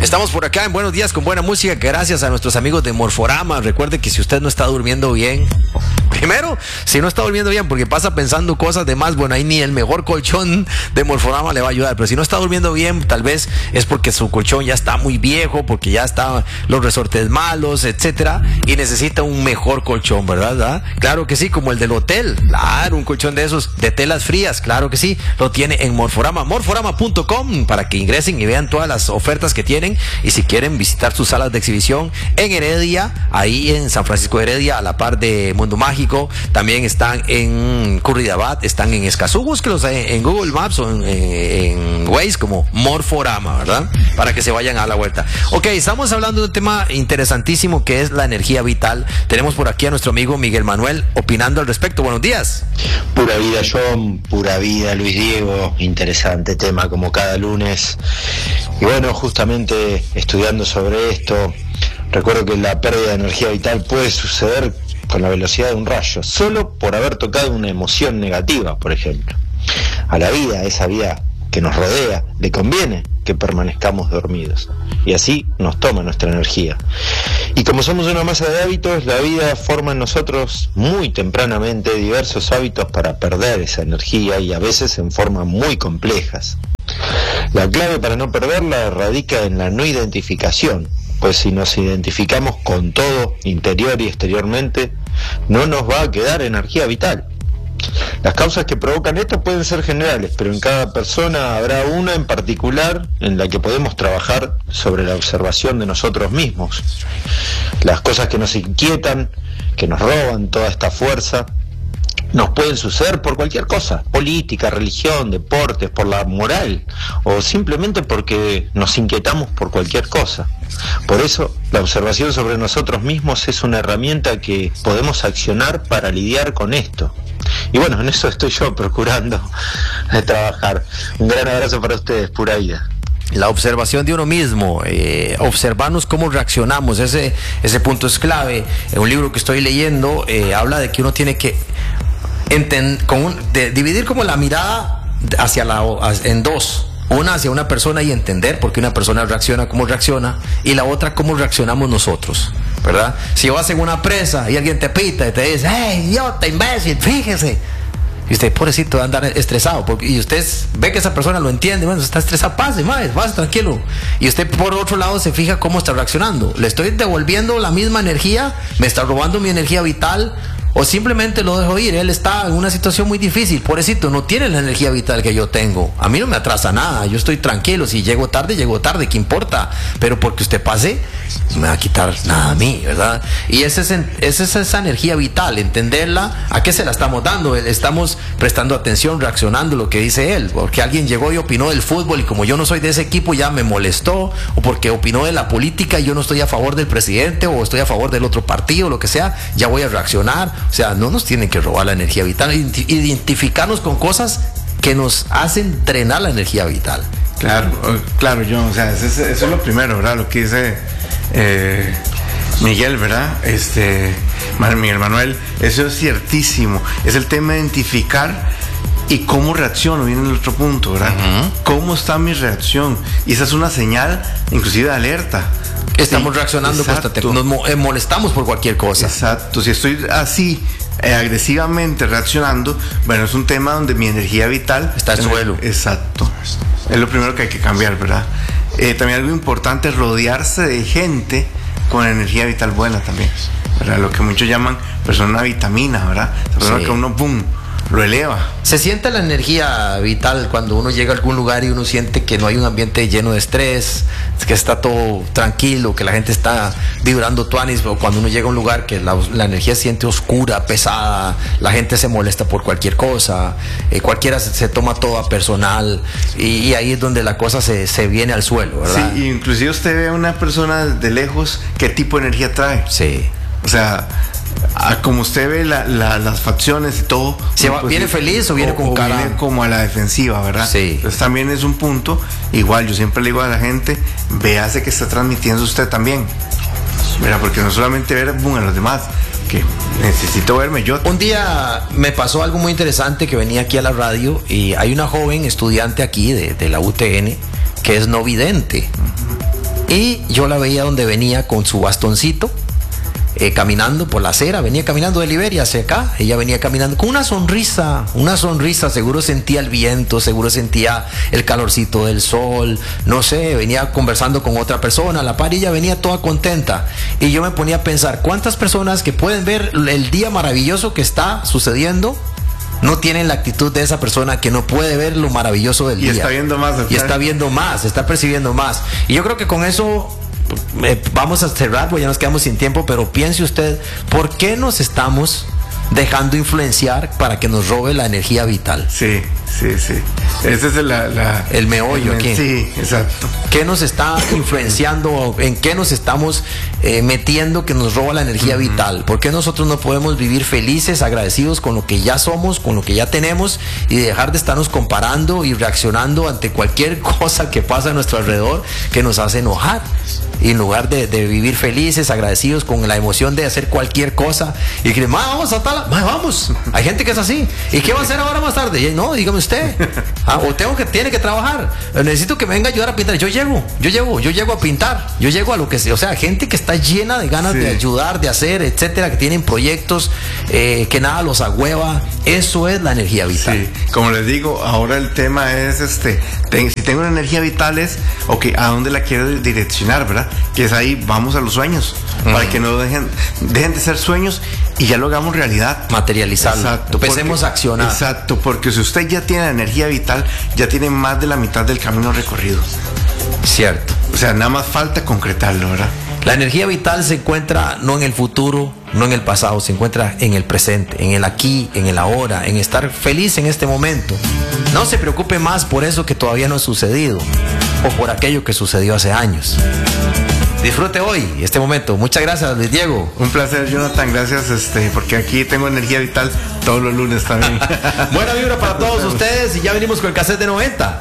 Estamos por acá en Buenos Días con buena música, gracias a nuestros amigos de Morforama. Recuerde que si usted no está durmiendo bien, primero, si no está durmiendo bien porque pasa pensando cosas de más, bueno, ahí ni el mejor colchón de Morforama le va a ayudar. Pero si no está durmiendo bien, tal vez es porque su colchón ya está muy viejo, porque ya están los resortes malos, etcétera, y necesita un mejor colchón, ¿verdad? Claro que sí, como el del hotel. Claro, un colchón de esos, de telas frías, claro que sí, lo tiene en Morforama, morforama.com, para que ingresen y vean todas las ofertas que tienen. Y si quieren visitar sus salas de exhibición en Heredia, ahí en San Francisco de Heredia, a la par de Mundo Mágico, también están en Curridabat, están en Escazú, búsquelos en Google Maps o en Waze como Morforama, ¿verdad? Para que se vayan a la vuelta. Ok, estamos hablando de un tema interesantísimo que es la energía vital. Tenemos por aquí a nuestro amigo Miguel Manuel opinando al respecto. Buenos días. Pura vida, John, pura vida, Luis Diego. Interesante tema como cada lunes. Y bueno, justamente estudiando sobre esto, recuerdo que la pérdida de energía vital puede suceder con la velocidad de un rayo, solo por haber tocado una emoción negativa, por ejemplo. A la vida, a esa vida que nos rodea, le conviene que permanezcamos dormidos, y así nos toma nuestra energía. Y como somos una masa de hábitos, la vida forma en nosotros muy tempranamente diversos hábitos para perder esa energía, y a veces en formas muy complejas. La clave para no perderla radica en la no identificación, pues si nos identificamos con todo, interior y exteriormente, no nos va a quedar energía vital. Las causas que provocan esto pueden ser generales, pero en cada persona habrá una en particular en la que podemos trabajar sobre la observación de nosotros mismos. Las cosas que nos inquietan, que nos roban toda esta fuerza, nos pueden suceder por cualquier cosa, política, religión, deportes, por la moral, o simplemente porque nos inquietamos por cualquier cosa. Por eso, la observación sobre nosotros mismos es una herramienta que podemos accionar para lidiar con esto. Y bueno, en eso estoy yo procurando trabajar. Un gran abrazo para ustedes, pura vida. La observación de uno mismo, observarnos cómo reaccionamos, ese punto es clave. En un libro que estoy leyendo habla de que uno tiene que dividir como la mirada en dos. Una hacia una persona y entender por qué una persona reacciona como reacciona, y la otra cómo reaccionamos nosotros, ¿verdad? Si vas en una presa y alguien te pita y te dice, ¡hey, idiota, imbécil, fíjese! Y usted, pobrecito, va a andar estresado, y usted ve que esa persona lo entiende, bueno, está estresado, pase, tranquilo. Y usted por otro lado se fija cómo está reaccionando. ¿Le estoy devolviendo la misma energía? ¿Me está robando mi energía vital? ¿O simplemente lo dejo ir? Él está en una situación muy difícil, pobrecito, no tiene la energía vital que yo tengo. A mí no me atrasa nada, yo estoy tranquilo. Si llego tarde, ¿qué importa? Pero porque usted pase, no me va a quitar nada a mí, ¿verdad? Y esa es esa energía vital, entenderla. ¿A qué se la estamos dando? Estamos prestando atención, reaccionando a lo que dice él. Porque alguien llegó y opinó del fútbol, y como yo no soy de ese equipo, ya me molestó. O porque opinó de la política y yo no estoy a favor del presidente, o estoy a favor del otro partido, lo que sea, ya voy a reaccionar. O sea, no nos tienen que robar la energía vital, identificarnos con cosas que nos hacen drenar la energía vital. Claro, John, o sea, eso es lo primero, ¿verdad? Lo que dice Miguel, ¿verdad? Miguel Manuel, eso es ciertísimo. Es el tema de identificar y cómo reacciono, viene el otro punto, ¿verdad? Uh-huh. ¿Cómo está mi reacción? Y esa es una señal, inclusive de alerta. Estamos reaccionando constantemente, nos molestamos por cualquier cosa. Exacto, si estoy así agresivamente reaccionando, bueno, es un tema donde mi energía vital está en suelo. Exacto, es lo primero que hay que cambiar, ¿verdad? También algo importante es rodearse de gente con energía vital buena también, ¿verdad? Lo que muchos llaman persona vitamina, ¿verdad? La persona que uno, ¡pum!, lo eleva. Se siente la energía vital cuando uno llega a algún lugar y uno siente que no hay un ambiente lleno de estrés, que está todo tranquilo, que la gente está vibrando tuanis. O cuando uno llega a un lugar que la energía se siente oscura, pesada, la gente se molesta por cualquier cosa, cualquiera se toma todo a personal, y ahí es donde la cosa se viene al suelo, ¿verdad? Sí, inclusive usted ve a una persona de lejos, ¿qué tipo de energía trae? Sí. O sea, como usted ve las facciones y todo, ¿viene feliz o viene con cara? Viene como a la defensiva, ¿verdad? Sí. Entonces también es un punto. Igual yo siempre le digo a la gente, véase que está transmitiendo usted también, ¿verdad? Porque no solamente ver a los demás, que necesito verme yo. Un día me pasó algo muy interesante, que venía aquí a la radio y hay una joven estudiante aquí de la UTN que es no vidente. Uh-huh. Y yo la veía donde venía con su bastoncito, caminando por la acera, venía caminando de Liberia hacia acá, ella venía caminando con una sonrisa, seguro sentía el viento, seguro sentía el calorcito del sol, no sé, venía conversando con otra persona a la par y ella venía toda contenta. Y yo me ponía a pensar, ¿cuántas personas que pueden ver el día maravilloso que está sucediendo no tienen la actitud de esa persona que no puede ver lo maravilloso del día? Y está viendo más. Y está viendo más, está percibiendo más. Y yo creo que con eso vamos a cerrar, porque ya nos quedamos sin tiempo, pero piense usted, ¿por qué nos estamos dejando influenciar para que nos robe la energía vital? Sí. Ese es el meollo aquí. Sí, exacto. ¿Qué nos está influenciando? ¿En qué nos estamos metiendo que nos roba la energía vital? ¿Por qué nosotros no podemos vivir felices, agradecidos con lo que ya somos, con lo que ya tenemos, y dejar de estarnos comparando y reaccionando ante cualquier cosa que pasa a nuestro alrededor que nos hace enojar? Y en lugar de vivir felices, agradecidos con la emoción de hacer cualquier cosa y que vamos a tal, vamos. Hay gente que es así. ¿Y qué va a hacer ahora más tarde? No, dígame usted. O tiene que trabajar. Necesito que me venga a ayudar a pintar. Yo llego a pintar. Yo llego a lo que sea. O sea, gente que está llena de ganas de ayudar, de hacer, etcétera, que tienen proyectos, que nada los agüeva. Eso es la energía vital. Sí, como les digo, ahora el tema es si tengo una energía vital es, ok, ¿a dónde la quiero direccionar, verdad? Que es ahí, vamos a los sueños, para que no dejen de ser sueños y ya lo hagamos realidad. Materializarlo. Exacto. Empecemos a accionar. Exacto, porque si usted ya tiene energía vital, ya tiene más de la mitad del camino recorrido. Cierto. O sea, nada más falta concretarlo, ¿verdad? La energía vital se encuentra no en el futuro, no en el pasado, se encuentra en el presente, en el aquí, en el ahora, en estar feliz en este momento. No se preocupe más por eso que todavía no ha sucedido o por aquello que sucedió hace años. Disfrute hoy este momento. Muchas gracias, Luis Diego. Un placer, Jonathan. Gracias, porque aquí tengo energía vital todos los lunes también. Buena vibra para todos ustedes y ya venimos con el cassette de 90.